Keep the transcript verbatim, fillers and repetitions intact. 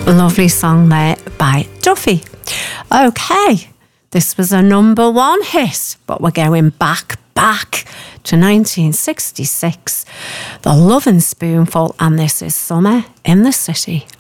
Lovely song there by Duffy. Okay, this was a number one hit, but we're going back, back to nineteen sixty-six. The Lovin' Spoonful, and this is Summer in the City.